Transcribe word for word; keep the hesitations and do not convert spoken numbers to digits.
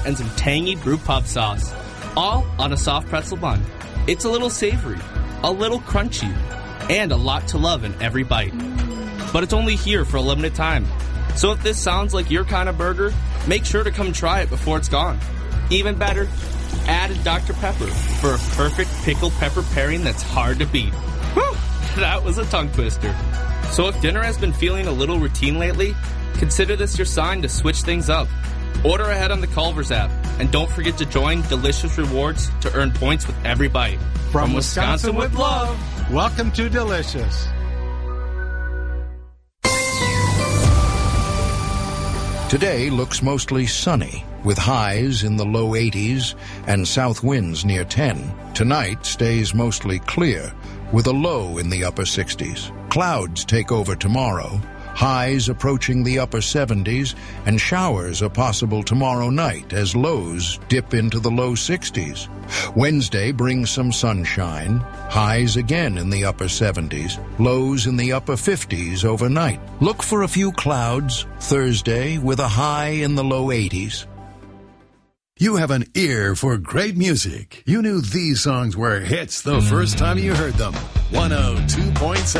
and some tangy brew pub sauce, all on a soft pretzel bun. It's a little savory, a little crunchy, and a lot to love in every bite. But it's only here for a limited time. So if this sounds like your kind of burger, make sure to come try it before it's gone. Even better, add a Doctor Pepper for a perfect pickled pepper pairing that's hard to beat. Whew, that was a tongue twister. So if dinner has been feeling a little routine lately, consider this your sign to switch things up. Order ahead on the Culver's app, and don't forget to join Delicious Rewards to earn points with every bite. From, From Wisconsin, Wisconsin with love, welcome to Delicious. Today looks mostly sunny, with highs in the low eighties and south winds near ten. Tonight stays mostly clear, with a low in the upper sixties. Clouds take over tomorrow, highs approaching the upper seventies, and showers are possible tomorrow night as lows dip into the low sixties. Wednesday brings some sunshine, highs again in the upper seventies, lows in the upper fifties overnight. Look for a few clouds Thursday with a high in the low eighties. You have an ear for great music. You knew these songs were hits the first time you heard them. one oh two point seven